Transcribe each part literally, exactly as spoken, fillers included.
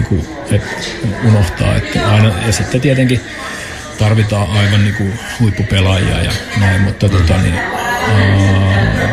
kuin, et unohtaa. Että aina, ja sitten tietenkin tarvitaan aivan niin kuin huippupelaajia ja näin, mutta tota, niin, ää,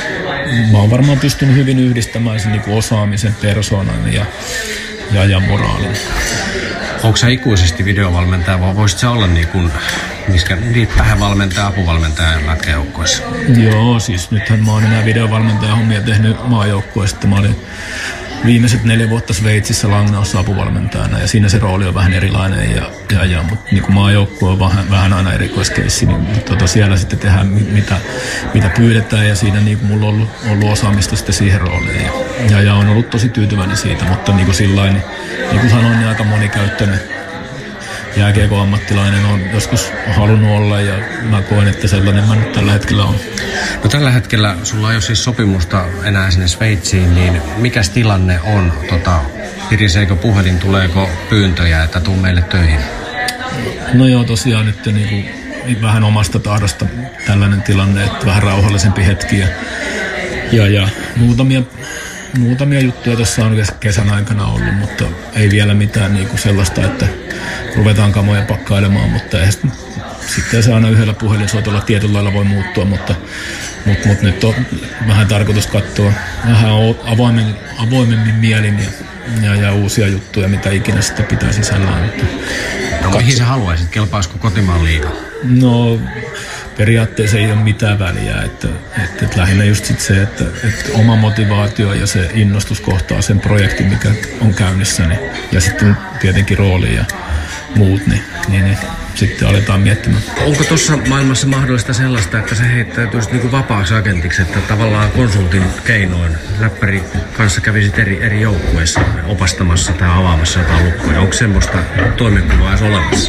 mä oon varmaan pystynyt hyvin yhdistämään sen niin kuin osaamisen, persoonan ja, ja, ja moraalin. Onko sä ikuisesti videovalmentaja vai voisit sä olla niin kuin, miskä vähän valmentaja, apuvalmentaja lätkäjoukkueessa? Joo, siis nythän mä oon enää videovalmentajan hommia tehnyt maajoukkueessa. Mä olin viimeiset neljä vuotta Sveitsissä Langnaussa apuvalmentajana ja siinä se rooli on vähän erilainen. Ja, ja, ja, mutta niin kuin maajoukkue on vähän, vähän aina erikoiskeissi, niin tota, siellä sitten tehdään mitä, mitä pyydetään ja siinä niin kuin mulla on ollut, ollut osaamista sitten siihen rooliin. Ja, ja, ja on ollut tosi tyytyväinen siitä, mutta niin kuin sillain, niin kuin sanoin, niin aika monikäyttöinen jääkiekon ammattilainen on joskus halunnut olla ja mä koen, että sellainen mä nyt tällä hetkellä on. No tällä hetkellä sulla ei ole siis sopimusta enää sinne Sveitsiin, niin mikäs tilanne on? Tota, piriseekö puhelin, tuleeko pyyntöjä, että tuu meille töihin? No joo, tosiaan nyt niin kuin vähän omasta tahdosta tällainen tilanne, että vähän rauhallisempi hetki ja, ja, ja muutamia, muutamia juttuja tuossa on kesän aikana ollut, mutta ei vielä mitään niin kuin sellaista, että ruvetaan kamoja pakkailemaan, mutta eihän sitten se aina yhdellä puhelinsoitolla tietyllä lailla voi muuttua, mutta, mutta, mutta nyt on vähän tarkoitus katsoa vähän avoimen, avoimemmin mielin ja, ja, ja uusia juttuja, mitä ikinä sitten pitää sisällään. No mihin sä haluaisit? Kelpaisiko kotimaan liiga? No periaatteessa ei ole mitään väliä, että, että, että lähinnä just sit se, että, että oma motivaatio ja se innostus kohtaa sen projektin, mikä on käynnissä, niin, ja sitten tietenkin rooli ja muut, niin, niin, niin sitten aletaan miettimään. Onko tuossa maailmassa mahdollista sellaista, että se heittäytyisi niin kuin vapaaksi agentiksi, että tavallaan konsultin keinoin läppäri kanssa kävisit eri, eri joukkueissa opastamassa tai avaamassa jotain lukkoja? Onko semmoista toimenkuvaa edes olemassa?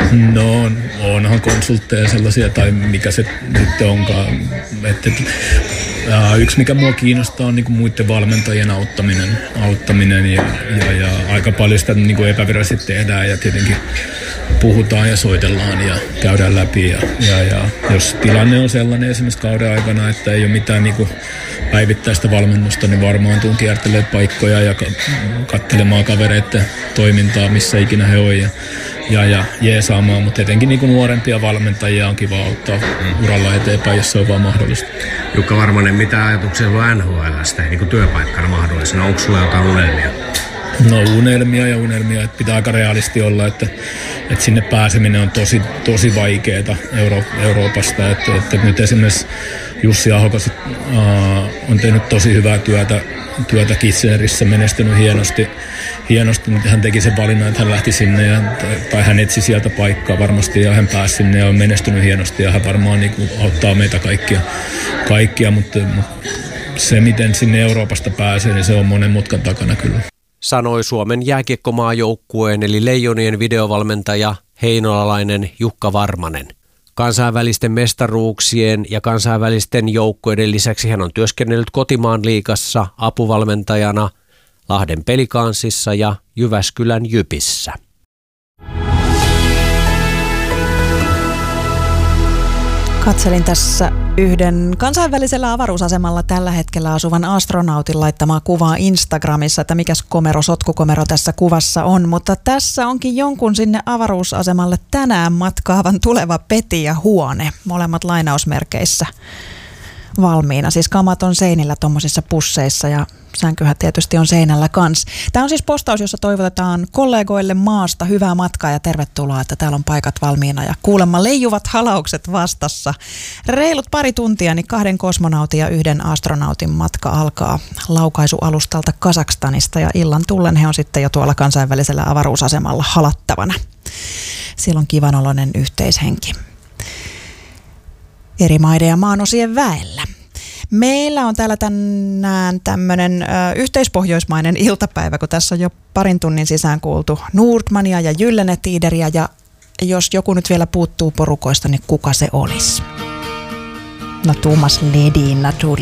No onhan konsultteja sellaisia, tai mikä se nyt onkaan. Että, ää, yksi mikä mua kiinnostaa on niin kuin muiden valmentajien auttaminen, auttaminen ja, ja, ja aika paljon sitä niin kuin epävirallisesti tehdään ja tietenkin puhutaan ja soitellaan ja käydään läpi. Ja, ja, ja jos tilanne on sellainen esimerkiksi kauden aikana, että ei ole mitään niin kuin päivittäistä valmennusta, niin varmaan tuun kiertelee paikkoja ja katselemaan kavereiden toimintaa, missä ikinä he on ja, ja, ja jeesaamaan. Mutta etenkin niin kuin nuorempia valmentajia on kiva auttaa uralla eteenpäin, jos se on vaan mahdollista. Jukka Varmanen, mitä ajatuksia on N H L:stä niin kuin työpaikkana mahdollisena? Onko sulla jotain unelmia? No unelmia ja unelmia, että pitää aika realisti olla, että, että sinne pääseminen on tosi, tosi vaikeaa Euro, Euroopasta. Että, että nyt esimerkiksi Jussi Ahokas uh, on tehnyt tosi hyvää työtä, työtä Kitchenerissä, menestynyt hienosti. Hienosti, mutta hän teki sen valinnan, että hän lähti sinne ja, tai hän etsi sieltä paikkaa varmasti ja hän pääsi sinne ja on menestynyt hienosti ja hän varmaan niin kuin auttaa meitä kaikkia, kaikkia mutta, mutta se miten sinne Euroopasta pääsee, niin se on monen mutkan takana kyllä. Sanoi Suomen jääkiekkomaajoukkueen eli Leijonien videovalmentaja heinolalainen Jukka Varmanen. Kansainvälisten mestaruuksien ja kansainvälisten joukkueiden lisäksi hän on työskennellyt kotimaan liigassa apuvalmentajana Lahden Pelikaansissa ja Jyväskylän Jypissä. Katselin tässä yhden kansainvälisellä avaruusasemalla tällä hetkellä asuvan astronautin laittamaa kuvaa Instagramissa, että mikäs komero, sotkukomero tässä kuvassa on. Mutta tässä onkin jonkun sinne avaruusasemalle tänään matkaavan tuleva peti ja huone, molemmat lainausmerkeissä valmiina. Siis kamat on seinillä tuommoisissa pusseissa ja sänkyhän tietysti on seinällä kans. Tämä on siis postaus, jossa toivotetaan kollegoille maasta hyvää matkaa ja tervetuloa, että täällä on paikat valmiina ja kuulemma leijuvat halaukset vastassa. Reilut pari tuntia, niin kahden kosmonautin ja yhden astronautin matka alkaa laukaisualustalta Kazakstanista ja illan tullen he on sitten jo tuolla kansainvälisellä avaruusasemalla halattavana. Siellä on kivanoloinen yhteishenki eri maiden ja maanosien väellä. Meillä on täällä tänään tämmöinen ö, yhteispohjoismainen iltapäivä, kun tässä on jo parin tunnin sisään kuultu Nordmania ja Gyllenetiideriä, ja jos joku nyt vielä puuttuu porukoista, niin kuka se olisi? No Thomas Ledin naturligtvis.